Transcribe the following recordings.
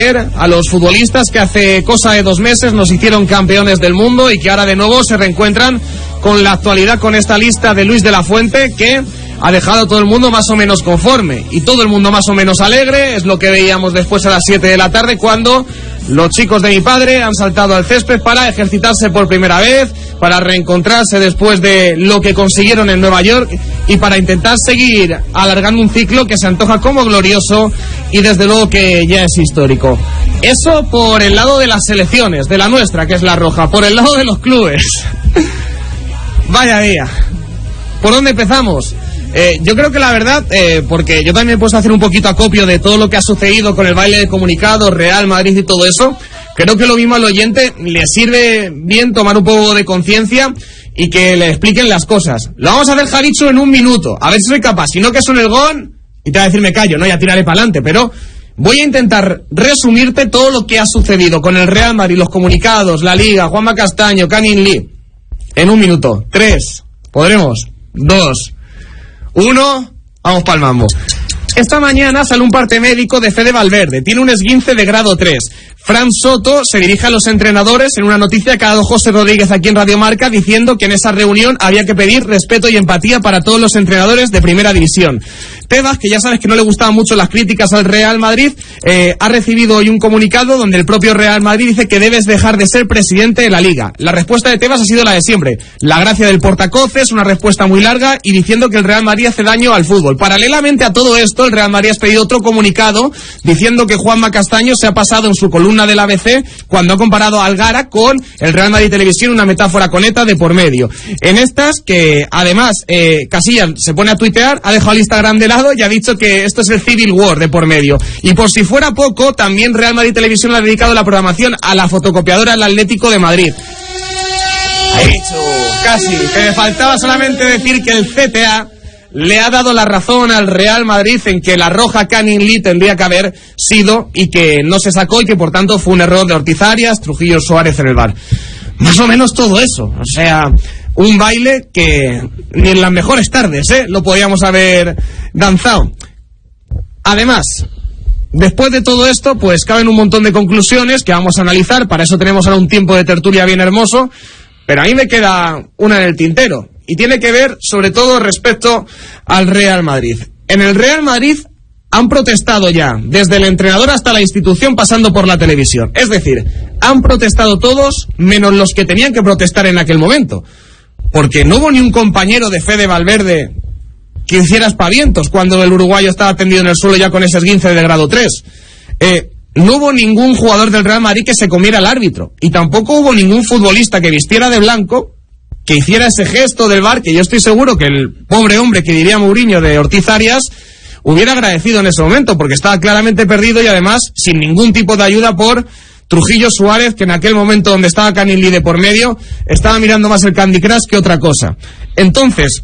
a los futbolistas que hace cosa de 2 meses nos hicieron campeones del mundo y que ahora de nuevo se reencuentran con la actualidad, con esta lista de Luis de la Fuente, que ha dejado a todo el mundo más o menos conforme y todo el mundo más o menos alegre. Es lo que veíamos después a las 7 de la tarde, cuando los chicos de mi padre han saltado al césped para ejercitarse por primera vez, para reencontrarse después de lo que consiguieron en Nueva York y para intentar seguir alargando un ciclo que se antoja como glorioso y desde luego que ya es histórico. Eso por el lado de las selecciones, de la nuestra, que es la roja. Por el lado de los clubes, vaya día. ¿Por dónde empezamos? Yo creo que la verdad, porque yo también he puesto a hacer un poquito acopio de todo lo que ha sucedido con el baile de comunicados, Real Madrid y todo eso. Creo que lo mismo al oyente le sirve bien tomar un poco de conciencia y que le expliquen las cosas. Lo vamos a hacer, Javichu, en 1 minuto, a ver si soy capaz. Si no, que suene el gong y te va a decir me callo, no, ya tiraré para adelante, pero voy a intentar resumirte todo lo que ha sucedido con el Real Madrid, los comunicados, la Liga, Juanma Castaño, Canning Lee, en 1 minuto. 3, ¿podremos? 2, 1, vamos pa'l mambo. Esta mañana sale un parte médico de Fede Valverde, tiene un esguince de grado 3. Fran Soto se dirige a los entrenadores en una noticia que ha dado José Rodríguez aquí en Radio Marca, diciendo que en esa reunión había que pedir respeto y empatía para todos los entrenadores de primera división. Tebas, que ya sabes que no le gustaban mucho las críticas al Real Madrid, ha recibido hoy un comunicado donde el propio Real Madrid dice que debes dejar de ser presidente de la Liga. La respuesta de Tebas ha sido la de siempre, la gracia del portacoces, una respuesta muy larga y diciendo que el Real Madrid hace daño al fútbol. Paralelamente a todo esto, el Real Madrid ha pedido otro comunicado diciendo que Juanma Castaño se ha pasado en su columna del ABC cuando ha comparado a Algara con el Real Madrid Televisión, una metáfora con ETA de por medio. En estas, que además Casillas se pone a tuitear, ha dejado el Instagram de lado y ha dicho que esto es el Civil War de por medio. Y por si fuera poco, también Real Madrid Televisión le ha dedicado la programación a la fotocopiadora del Atlético de Madrid. Casi, que me faltaba solamente decir que el CTA le ha dado la razón al Real Madrid en que la roja Canning Lee tendría que haber sido y que no se sacó y que por tanto fue un error de Ortiz Arias, Trujillo, Suárez en el VAR. Más o menos todo eso, o sea, un baile que ni en las mejores tardes lo podíamos haber danzado. Además, después de todo esto, pues caben un montón de conclusiones que vamos a analizar. Para eso tenemos ahora un tiempo de tertulia bien hermoso, pero a mí me queda una en el tintero y tiene que ver sobre todo respecto al Real Madrid. En el Real Madrid han protestado ya, desde el entrenador hasta la institución, pasando por la televisión. Es decir, han protestado todos menos los que tenían que protestar en aquel momento, porque no hubo ni un compañero de Fede Valverde que hiciera aspavientos cuando el uruguayo estaba tendido en el suelo ya con ese esguince de grado 3. No hubo ningún jugador del Real Madrid que se comiera al árbitro, y tampoco hubo ningún futbolista que vistiera de blanco, que hiciera ese gesto del VAR, que yo estoy seguro que el pobre hombre que diría Mourinho de Ortiz Arias hubiera agradecido en ese momento, porque estaba claramente perdido y además sin ningún tipo de ayuda por Trujillo, Suárez, que en aquel momento donde estaba Canning Lee de por medio estaba mirando más el Candy Crush que otra cosa. Entonces,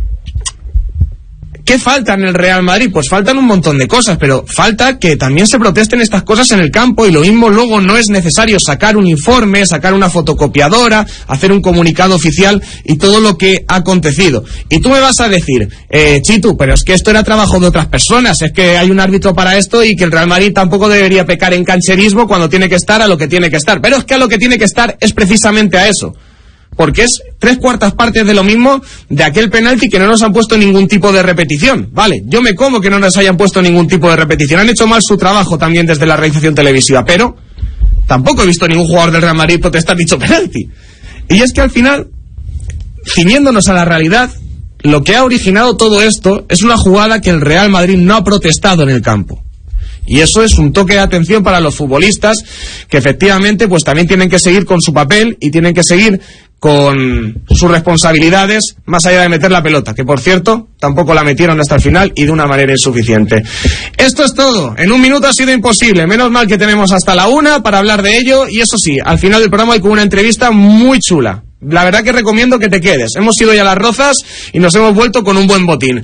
¿qué falta en el Real Madrid? Pues faltan un montón de cosas, pero falta que también se protesten estas cosas en el campo, y lo mismo luego no es necesario sacar un informe, sacar una fotocopiadora, hacer un comunicado oficial y todo lo que ha acontecido. Y tú me vas a decir, Chitu, pero es que esto era trabajo de otras personas, es que hay un árbitro para esto y que el Real Madrid tampoco debería pecar en cancherismo cuando tiene que estar a lo que tiene que estar. Pero es que a lo que tiene que estar es precisamente a eso, porque es 3/4 partes de lo mismo de aquel penalti que no nos han puesto ningún tipo de repetición. Vale, yo me como que no nos hayan puesto ningún tipo de repetición. Han hecho mal su trabajo también desde la realización televisiva, pero tampoco he visto ningún jugador del Real Madrid protestar dicho penalti. Y es que al final, ciñéndonos a la realidad, lo que ha originado todo esto es una jugada que el Real Madrid no ha protestado en el campo. Y eso es un toque de atención para los futbolistas, que efectivamente pues también tienen que seguir con su papel y tienen que seguir con sus responsabilidades más allá de meter la pelota, que por cierto tampoco la metieron hasta el final y de una manera insuficiente. Esto es todo. En 1 minuto ha sido imposible. Menos mal que tenemos hasta la 1 para hablar de ello, y eso sí, al final del programa hay con una entrevista muy chula. La verdad que recomiendo que te quedes. Hemos ido ya a Las Rozas y nos hemos vuelto con un buen botín.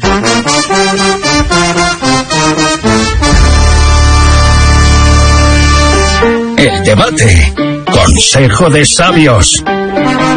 El debate. Consejo de sabios.